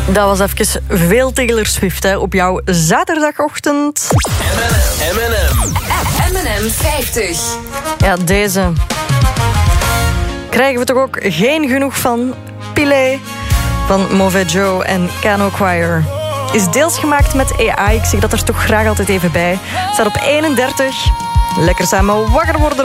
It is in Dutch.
Dat was even veel Taylor Swift hè, op jouw zaterdagochtend. M&M 50. Ja, deze krijgen we toch ook geen genoeg van. Pilé van Mauvais Joe en Kano Choir. Is deels gemaakt met AI. Ik zeg dat er toch graag altijd even bij. Staat op 31. Lekker samen wakker worden.